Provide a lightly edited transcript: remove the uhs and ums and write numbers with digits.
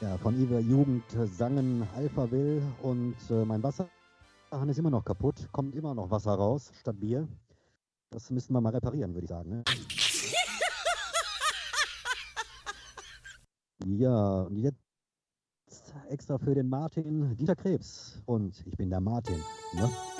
Ja, von Iwer Jugend sangen Alpha Will und mein Wasserhahn ist immer noch kaputt, kommt immer noch Wasser raus statt Bier. Das müssen wir mal reparieren, würde ich sagen. Ne? Ja, und jetzt extra für den Martin Dieter Krebs und ich bin der Martin. Ne?